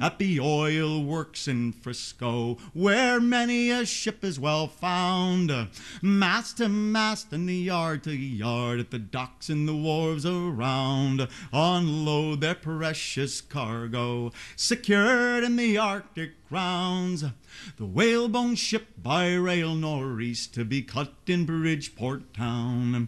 at the oil works in Frisco, where many a ship is well found, mast to mast and the yard to yard, at the docks and the wharves around, unload their precious cargo, secured in the Arctic grounds. The whalebone ship by rail nor'east to be cut in Bridgeport town.